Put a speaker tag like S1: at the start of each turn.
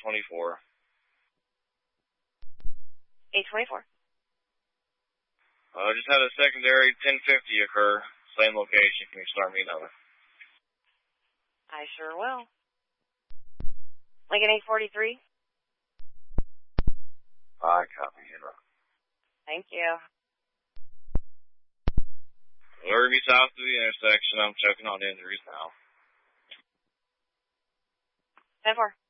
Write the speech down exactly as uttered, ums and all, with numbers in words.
S1: twenty-four.
S2: eight twenty-four.
S1: I uh, just had a secondary ten fifty occur. Same location. Can you start me another?
S2: I sure will. Lincoln eight forty-three.
S1: I copy.
S2: Thank you.
S1: We're be south of the intersection. I'm checking on injuries now.
S2: ten four.